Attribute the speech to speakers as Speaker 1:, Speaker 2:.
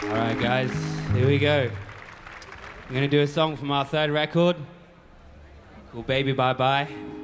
Speaker 1: All right, guys, here we go. I'm gonna do a song from our third record called Baby Bye Bye.